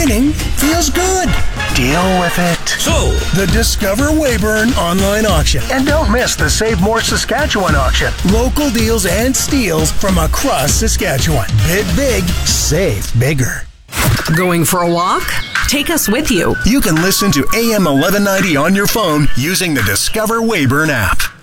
winning feels good. Deal with it. So, The Discover Weyburn online auction. And don't miss the Save More Saskatchewan auction. Local deals and steals from across Saskatchewan. Bid big, save bigger. Going for a walk? Take us with you. You can listen to AM 1190 on your phone using the Discover Weyburn app.